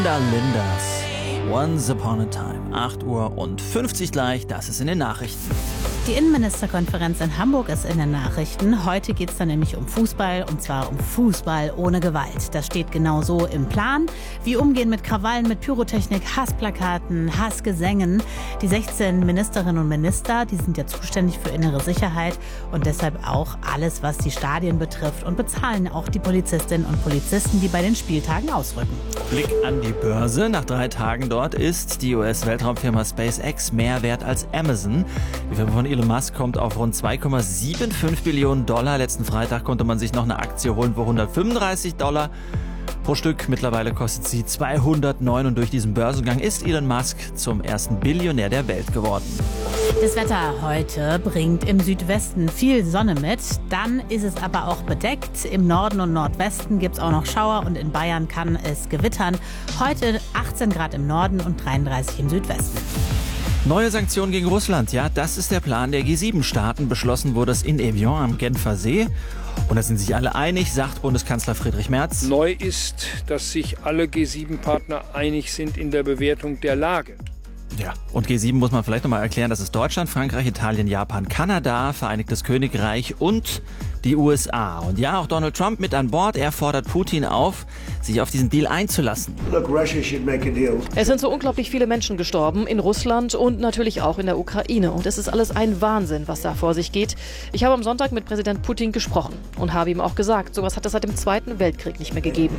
Lindas. Once Upon a Time. 8:50 Uhr gleich, das ist in den Nachrichten. Die Innenministerkonferenz in Hamburg ist in den Nachrichten. Heute geht es dann nämlich um Fußball, und zwar um Fußball ohne Gewalt. Das steht genau so im Plan. Wie umgehen mit Krawallen, mit Pyrotechnik, Hassplakaten, Hassgesängen. Die 16 Ministerinnen und Minister, die sind ja zuständig für innere Sicherheit und deshalb auch alles, was die Stadien betrifft, und bezahlen auch die Polizistinnen und Polizisten, die bei den Spieltagen ausrücken. Blick an die Börse. Nach 3 Tagen dort ist die US-Weltraumfirma SpaceX mehr wert als Amazon. Die Firma von Elon Musk kommt auf rund 2,75 Billionen $. Letzten Freitag konnte man sich noch eine Aktie holen für $135 pro Stück. Mittlerweile kostet sie 209 und durch diesen Börsengang ist Elon Musk zum ersten Billionär der Welt geworden. Das Wetter heute bringt im Südwesten viel Sonne mit. Dann ist es aber auch bedeckt. Im Norden und Nordwesten gibt es auch noch Schauer und in Bayern kann es gewittern. Heute 18 Grad im Norden und 33 im Südwesten. Neue Sanktionen gegen Russland, ja, das ist der Plan der G7-Staaten. Beschlossen wurde es in Evian am Genfer See. Und da sind sich alle einig, sagt Bundeskanzler Friedrich Merz. Neu ist, dass sich alle G7-Partner einig sind in der Bewertung der Lage. Ja, und G7 muss man vielleicht nochmal erklären, das ist Deutschland, Frankreich, Italien, Japan, Kanada, Vereinigtes Königreich und die USA. Und ja, auch Donald Trump mit an Bord. Er fordert Putin auf, sich auf diesen Deal einzulassen. Es sind so unglaublich viele Menschen gestorben in Russland und natürlich auch in der Ukraine. Und es ist alles ein Wahnsinn, was da vor sich geht. Ich habe am Sonntag mit Präsident Putin gesprochen und habe ihm auch gesagt, sowas hat es seit dem Zweiten Weltkrieg nicht mehr gegeben.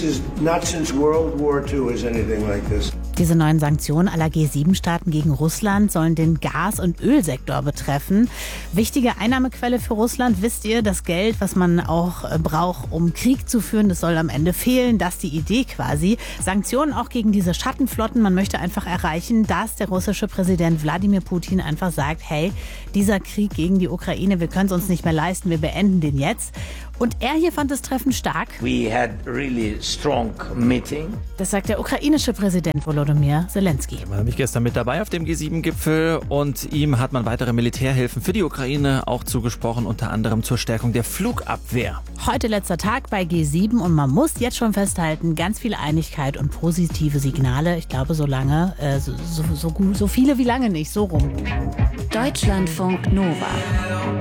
Diese neuen Sanktionen aller G7-Staaten gegen Russland sollen den Gas- und Ölsektor betreffen. Wichtige Einnahmequelle für Russland, wisst ihr, das Geld, was man auch braucht, um Krieg zu führen, das soll am Ende fehlen. Das ist die Idee quasi. Sanktionen auch gegen diese Schattenflotten. Man möchte einfach erreichen, dass der russische Präsident Wladimir Putin einfach sagt, hey, dieser Krieg gegen die Ukraine, wir können es uns nicht mehr leisten, wir beenden den jetzt. Und er hier fand das Treffen stark. We had really strong meeting. Das sagt der ukrainische Präsident Volodymyr Zelensky. Er war nämlich gestern mit dabei auf dem G7-Gipfel und ihm hat man weitere Militärhilfen für die Ukraine auch zugesprochen, unter anderem zur Stärkung der Flugabwehr. Heute letzter Tag bei G7 und man muss jetzt schon festhalten, ganz viel Einigkeit und positive Signale. Ich glaube, so lange, so viele wie lange nicht, so rum. Deutschlandfunk Nova.